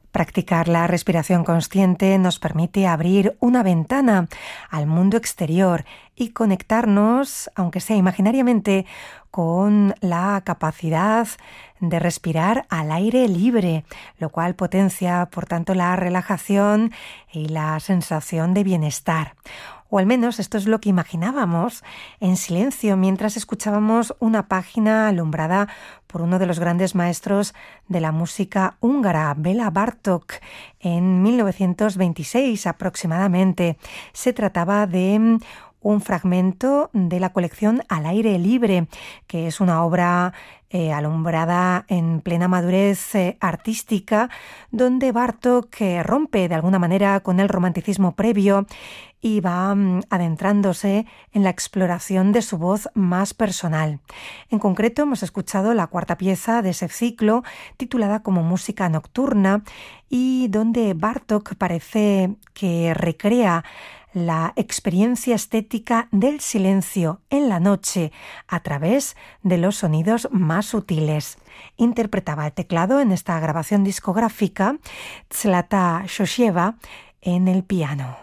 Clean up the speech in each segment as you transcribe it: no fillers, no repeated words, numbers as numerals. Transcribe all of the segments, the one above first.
Practicar la respiración consciente nos permite abrir una ventana al mundo exterior y conectarnos, aunque sea imaginariamente, con la capacidad de respirar al aire libre, lo cual potencia, por tanto, la relajación y la sensación de bienestar. O al menos esto es lo que imaginábamos en silencio mientras escuchábamos una página alumbrada por uno de los grandes maestros de la música húngara, Béla Bartók, en 1926 aproximadamente. Se trataba de un fragmento de la colección Al aire libre, que es una obra alumbrada en plena madurez artística, donde Bartók rompe de alguna manera con el romanticismo previo y va adentrándose en la exploración de su voz más personal. En concreto, hemos escuchado la cuarta pieza de ese ciclo, titulada como Música Nocturna, y donde Bartók parece que recrea la experiencia estética del silencio en la noche a través de los sonidos más sutiles. Interpretaba el teclado en esta grabación discográfica Zlata Shoshieva en el piano.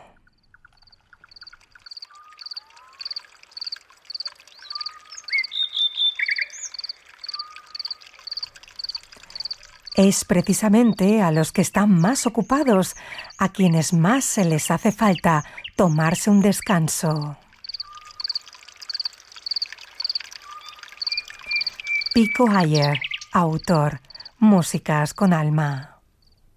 Es precisamente a los que están más ocupados, a quienes más se les hace falta tomarse un descanso. Pico Iyer, autor, Músicas con alma.